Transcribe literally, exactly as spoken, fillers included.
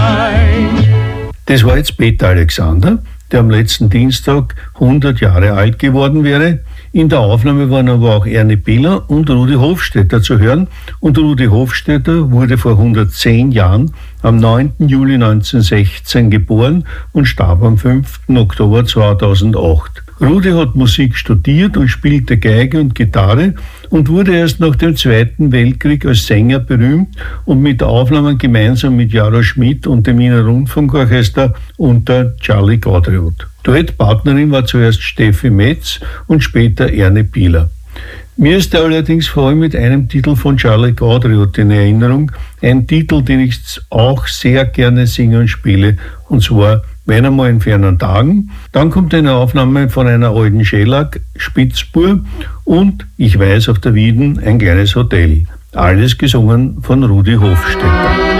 Das war jetzt Peter Alexander, der am letzten Dienstag hundert Jahre alt geworden wäre. In der Aufnahme waren aber auch Ernie Bieler und Rudi Hofstetter zu hören. Und Rudi Hofstetter wurde vor hundertzehn Jahren am neunten Juli neunzehnhundertsechzehn geboren und starb am fünften Oktober zweitausendacht. Rudi hat Musik studiert und spielte Geige und Gitarre und wurde erst nach dem Zweiten Weltkrieg als Sänger berühmt und mit Aufnahmen gemeinsam mit Jaro Schmidt und dem Wiener Rundfunkorchester unter Charlie Gaudriot. Duettpartnerin war zuerst Steffi Metz und später Ernie Bieler. Mir ist er allerdings vor allem mit einem Titel von Charlie Gaudriot in Erinnerung, ein Titel, den ich auch sehr gerne singe und spiele, und zwar Wenn einmal in fernen Tagen. Dann kommt eine Aufnahme von einer alten Schellack, Spitzbur, und Ich weiß auf der Wieden ein kleines Hotel. Alles gesungen von Rudi Hofstetter.